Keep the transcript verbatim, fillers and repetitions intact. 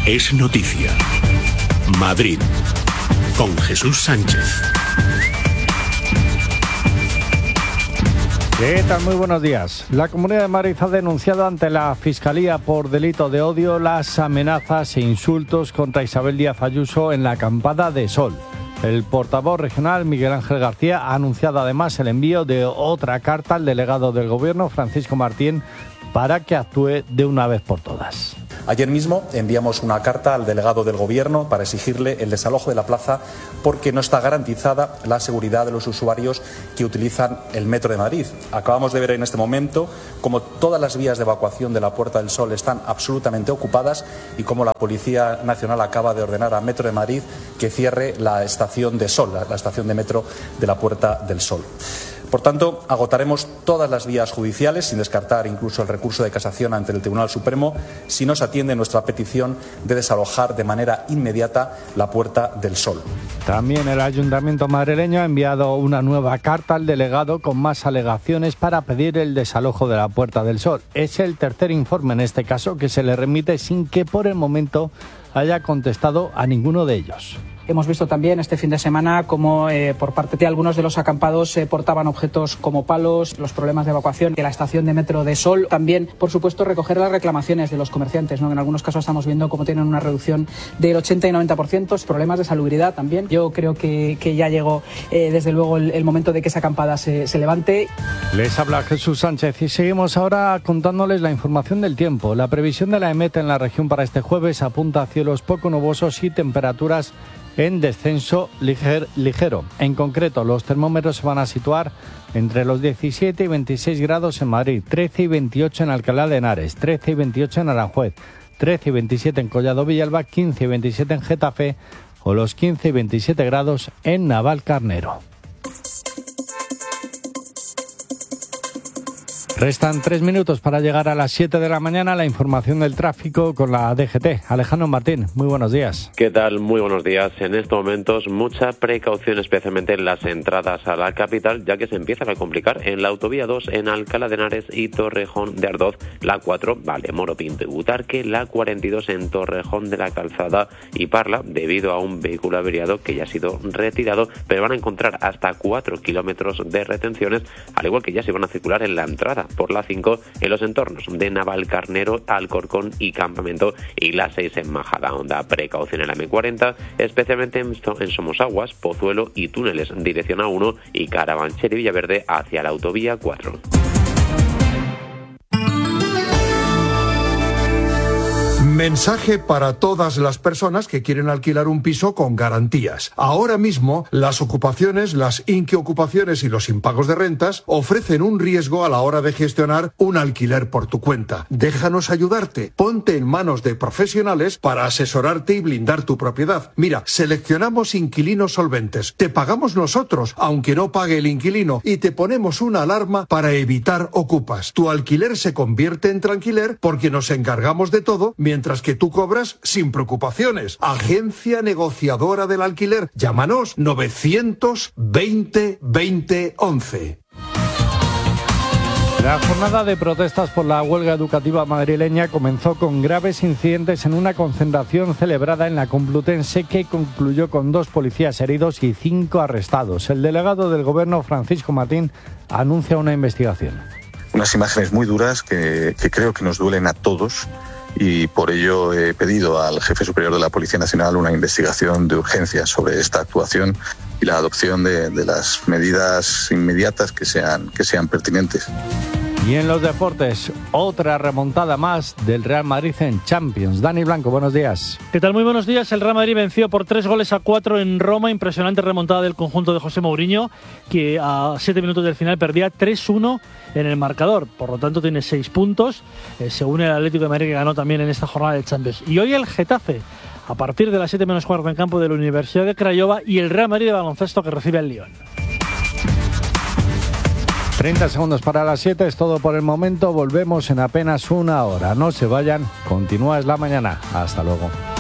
es noticia. Madrid, con Jesús Sánchez. ¿Qué tal? Muy buenos días. La Comunidad de Madrid ha denunciado ante la Fiscalía por delito de odio las amenazas e insultos contra Isabel Díaz Ayuso en la acampada de Sol. El portavoz regional, Miguel Ángel García, ha anunciado además el envío de otra carta al delegado del Gobierno, Francisco Martín, para que actúe de una vez por todas. Ayer mismo enviamos una carta al delegado del Gobierno para exigirle el desalojo de la plaza porque no está garantizada la seguridad de los usuarios que utilizan el Metro de Madrid. Acabamos de ver en este momento cómo todas las vías de evacuación de la Puerta del Sol están absolutamente ocupadas y cómo la Policía Nacional acaba de ordenar a Metro de Madrid que cierre la estación de Sol, la estación de metro de la Puerta del Sol. Por tanto, agotaremos todas las vías judiciales, sin descartar incluso el recurso de casación ante el Tribunal Supremo, si no se atiende nuestra petición de desalojar de manera inmediata la Puerta del Sol. También el Ayuntamiento madrileño ha enviado una nueva carta al delegado con más alegaciones para pedir el desalojo de la Puerta del Sol. Es el tercer informe en este caso que se le remite sin que por el momento haya contestado a ninguno de ellos. Hemos visto también este fin de semana cómo eh, por parte de algunos de los acampados eh, portaban objetos como palos, los problemas de evacuación de la estación de Metro de Sol. También, por supuesto, recoger las reclamaciones de los comerciantes, ¿no? En algunos casos estamos viendo cómo tienen una reducción del ochenta y noventa por ciento, problemas de salubridad también. Yo creo que, que ya llegó, eh, desde luego, el, el momento de que esa acampada se, se levante. Les habla Jesús Sánchez y seguimos ahora contándoles la información del tiempo. La previsión de la EMET en la región para este jueves apunta a cielos poco nubosos y temperaturas en descenso liger, ligero. En concreto, los termómetros se van a situar entre los diecisiete y veintiséis grados en Madrid, trece y veintiocho en Alcalá de Henares, trece y veintiocho en Aranjuez, trece y veintisiete en Collado Villalba, quince y veintisiete en Getafe o los quince y veintisiete grados en Navalcarnero. Restan tres minutos para llegar a las siete de la mañana. La información del tráfico con la D G T. Alejandro Martín, muy buenos días. ¿Qué tal? Muy buenos días. En estos momentos mucha precaución, especialmente en las entradas a la capital, ya que se empieza a complicar en la autovía dos en Alcalá de Henares y Torrejón de Ardoz, la cuatro, Vale, Moro Pinto y Butarque, la cuarenta y dos en Torrejón de la Calzada y Parla, debido a un vehículo averiado que ya ha sido retirado, pero van a encontrar hasta cuatro kilómetros de retenciones, al igual que ya se van a circular en la entrada por la cinco en los entornos de Navalcarnero, Alcorcón y Campamento, y la seis en Majadahonda. Precaución en la eme cuarenta, especialmente en, en Somosaguas, Pozuelo y túneles dirección A uno y Carabanchel y Villaverde hacia la autovía cuatro. Mensaje para todas las personas que quieren alquilar un piso con garantías. Ahora mismo, las ocupaciones, las inquiocupaciones y los impagos de rentas ofrecen un riesgo a la hora de gestionar un alquiler por tu cuenta. Déjanos ayudarte. Ponte en manos de profesionales para asesorarte y blindar tu propiedad. Mira, seleccionamos inquilinos solventes. Te pagamos nosotros, aunque no pague el inquilino, y te ponemos una alarma para evitar ocupas. Tu alquiler se convierte en tranquiler porque nos encargamos de todo, mientras que tú cobras sin preocupaciones. Agencia Negociadora del Alquiler. Llámanos novecientos veinte veinte once. La jornada de protestas por la huelga educativa madrileña comenzó con graves incidentes en una concentración celebrada en la Complutense que concluyó con dos policías heridos y cinco arrestados. El delegado del Gobierno, Francisco Martín, anuncia una investigación. Unas imágenes muy duras que, que creo que nos duelen a todos. Y por ello he pedido al jefe superior de la Policía Nacional una investigación de urgencia sobre esta actuación y la adopción de, de las medidas inmediatas que sean, que sean pertinentes. Y en los deportes, otra remontada más del Real Madrid en Champions. Dani Blanco, buenos días. ¿Qué tal? Muy buenos días. El Real Madrid venció por tres goles a cuatro en Roma. Impresionante remontada del conjunto de José Mourinho, que a siete minutos del final perdía tres uno en el marcador. Por lo tanto, tiene seis puntos, eh, según el Atlético de Madrid, que ganó también en esta jornada de Champions. Y hoy el Getafe, a partir de las siete menos cuarto en campo de la Universidad de Craiova, y el Real Madrid de baloncesto, que recibe al Lyon. treinta segundos para las siete, es todo por el momento. Volvemos en apenas una hora. No se vayan, continúa Es la Mañana. Hasta luego.